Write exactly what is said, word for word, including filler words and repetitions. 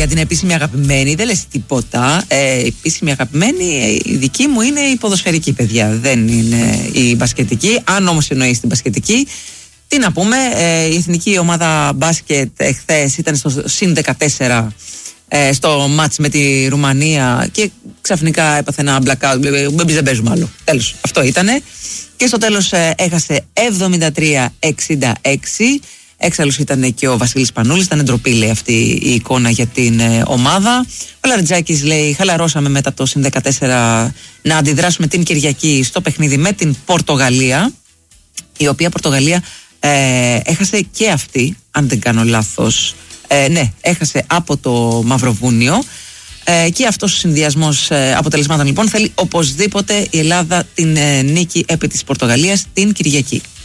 την επίσημη αγαπημένη δεν λες τίποτα. Ε, η επίσημη αγαπημένη, η δική μου είναι η ποδοσφαιρική, παιδιά. Δεν είναι η μπασκετική. Αν όμως εννοείς την μπασκετική, τι να πούμε, ε, η εθνική ομάδα μπάσκετ εχθές ήταν στο συν δεκατέσσερα ε, στο μάτς με τη Ρουμανία και ξαφνικά έπαθε ένα blackout. Εμείς δεν παίζουμε άλλο. Τέλος, αυτό ήτανε. Και στο τέλος ε, έχασε εβδομήντα τρία εξήντα έξι. Έξαλλος ήταν και ο Βασίλης Πανούλης. Ήταν ντροπή, λέει, αυτή η εικόνα για την ε, ομάδα. Ο Λαριτζάκης λέει: χαλαρώσαμε μετά το συν δεκατέσσερα να αντιδράσουμε την Κυριακή στο παιχνίδι με την Πορτογαλία. Η οποία Πορτογαλία ε, έχασε και αυτή, αν δεν κάνω λάθος. Ε, ναι, έχασε από το Μαυροβούνιο. Ε, και αυτός ο συνδυασμός ε, αποτελεσμάτων λοιπόν θέλει οπωσδήποτε η Ελλάδα την ε, νίκη επί της Πορτογαλίας την Κυριακή.